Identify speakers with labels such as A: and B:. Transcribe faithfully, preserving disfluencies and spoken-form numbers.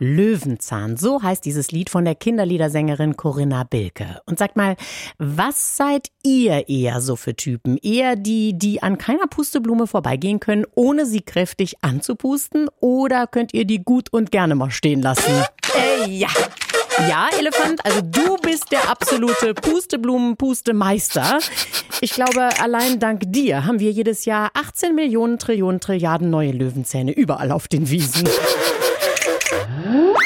A: Löwenzahn, so heißt dieses Lied von der Kinderliedersängerin Corinna Bilke. Und sagt mal, was seid ihr eher so für Typen? Eher die, die an keiner Pusteblume vorbeigehen können, ohne sie kräftig anzupusten? Oder könnt ihr die gut und gerne mal stehen lassen? Äh, ja. Ja, Elefant, also du bist der absolute Pusteblumen-Pustemeister. Ich glaube, allein dank dir haben wir jedes Jahr achtzehn Millionen Trillionen Trilliarden neue Löwenzähne überall auf den Wiesen.